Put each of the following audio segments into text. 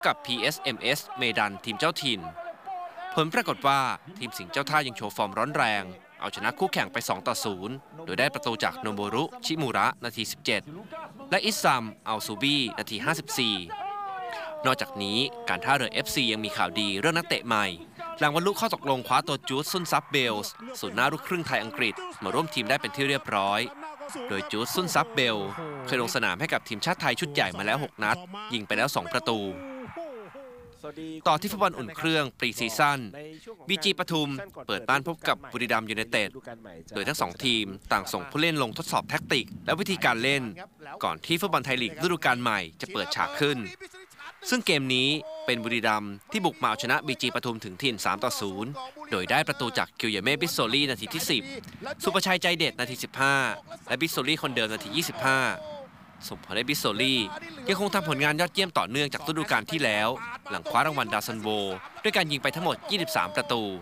กับ PSMS เมดันทีมเจ้าถิ่นผลปรากฏว่าทีมสิงห์เจ้าท่ายังโชว์ฟอร์มร้อนแรงเอาชนะคู่แข่งไป2-0โดยได้ประตูจากโนโบรุชิมูระนาที17และอิซัมอัลซูบีนาที54นอกจากนี้การท่าเรือ FC ยังมีข่าวดีเรื่องนักเตะใหม่หลังบรรลุข้อตกลงคว้าตัวจูดซุนซับเบลส์ศูนย์หน้าลูกครึ่งไทยอังกฤษมาร่วมทีมได้เป็นที่เรียบร้อยโดยจูดซุนซับเบลเคยลงสนามให้กับทีมชาติไทยชุดใหญ่มาแล้ว6นัดยิงไปแล้ว2ประตูต่อที่ฟุตบอลอุ่นเครื่องปรีซีซั่นบีจีปทุมเปิดบ้านพบกับบุรีรัมย์ยูไนเต็ดโดยทั้ง2ทีมต่างส่งผู้เล่นลงทดสอบแท็กติกและวิธีการเล่นก่อนที่ฟุตบอลไทยลีกฤดูกาลใหม่จะเปิดฉากขึ้นซึ่งเกมนี้เป็นบุรีรัมย์ที่บุกมาเอาชนะบีจีปทุมถึงถิ่น3-0โดยได้ประตูจากกิลเยเม่บิสโซลี่นาทีที่10สุประชัยใจเด็ดนาที15และบิสโซลี่คนเดิมนาที25ส่งผลให้บิสโซลี่ยังคงทำผลงานยอดเยี่ยมต่อเนื่องจากฤดูกาลที่แล้วหลังคว้ารางวัลดาวซันโวด้วยการยิงไปทั้งหมด23ประตู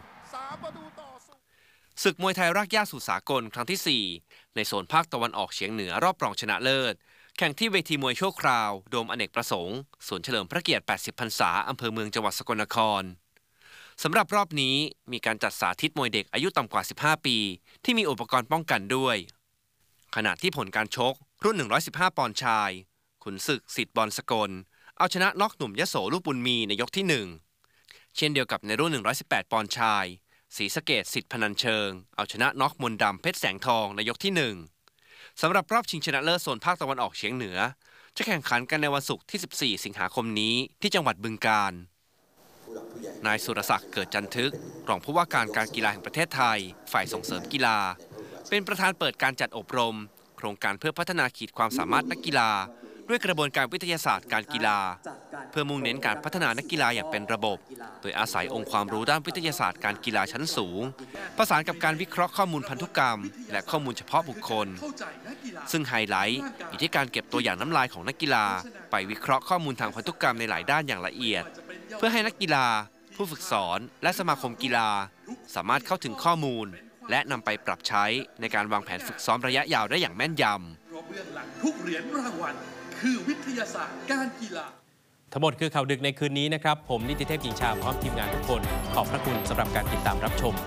ศึกมวยไทยรากหญ้าสู่สากลครั้งที่4ในโซนภาคตะวันออกเฉียงเหนือรอบรองชนะเลิศแข่งที่เวทีมวยชั่วคราวโดมอเนกประสงค์สวนเฉลิมพระเกียรติ80พรรษาอำเภอเมืองจังหวัดสกลนครสำหรับรอบนี้มีการจัดสาธิตมวยเด็กอายุต่ำกว่า15ปีที่มีอุปกรณ์ป้องกันด้วยขณะที่ผลการชกรุ่น115ปอนด์ชายขุนศึกสิทธิ์บอลสกลเอาชนะน็อกหนุ่มยโสลูกบุญมีในยกที่1เช่นเดียวกับในรุ่น118ปอนด์ชายศรีสะเกษสิทธิ์พนัญเชิงเอาชนะน็อกมนต์ดำเพชรแสงทองในยกที่1สำหรับรอบชิงชนะเลิศโซนภาคตะวันออกเฉียงเหนือจะแข่งขันกันในวันศุกร์ที่14สิงหาคมนี้ที่จังหวัดบึงกาฬนายสุรศักดิ์เกิดจันทึกรองผู้ว่าการกีฬาแห่งประเทศไทยฝ่ายส่งเสริมกีฬาเป็นประธานเปิดการจัดอบรมโครงการเพื่อพัฒนาขีดความสามารถนักกีฬาด้วยกระบวนการวิทยาศาสตร์การกีฬาเพื่อมุ่งเน้นการพัฒนานักกีฬาอย่างเป็นระบบโดยอาศัยองค์ความรู้ด้านวิทยาศาสตร์การกีฬาชั้นสูงประสานกับการวิเคราะห์ข้อมูลพันธุกรรมและข้อมูลเฉพาะบุคคลซึ่งไฮไลท์อยู่ที่การเก็บตัวอย่างน้ำลายของนักกีฬาไปวิเคราะห์ข้อมูลทางพันธุกรรมในหลายด้านอย่างละเอียดเพื่อให้นักกีฬาผู้ฝึกสอนและสมาคมกีฬาสามารถเข้าถึงข้อมูลและนำไปปรับใช้ในการวางแผนฝึกซ้อมระยะยาวได้อย่างแม่นยำเพราะเบื้องหลังทุกเหรียญรางวัลคือวิทยาศาสตร์การกีฬาทั้งหมดคือข่าวดึกในคืนนี้นะครับผมนิติเทพหญิงชาพร้อมทีมงานทุกคนขอบพระคุณสำหรับการติดตามรับชม